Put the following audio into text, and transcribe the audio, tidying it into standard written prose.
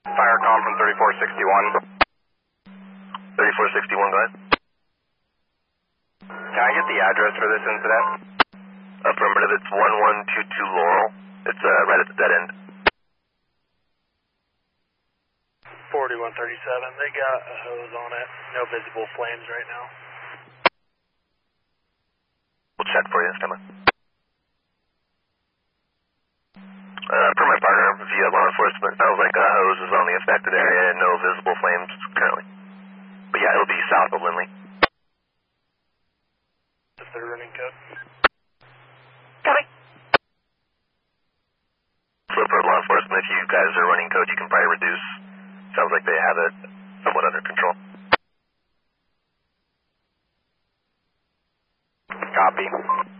Fire call from 3461. 3461, go ahead. Can I get the address for this incident? Affirmative, it's 1122 Laurel. It's right at the dead end. 4137, they got a hose on it. No visible flames right now. We'll check for you, stand by. Per my partner, via law enforcement, sounds like a hose is on the affected area and no visible flames currently. But yeah, it'll be south of Lindley. If they're running code. Copy. So for law enforcement, if you guys are running code, you can probably reduce. Sounds like they have it somewhat under control. Copy.